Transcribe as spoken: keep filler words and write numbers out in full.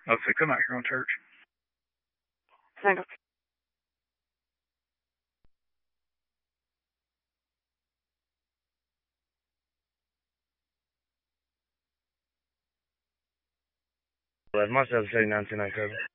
Oh, so come out here on church. Thank you. It must have said nineteen ninety-seven.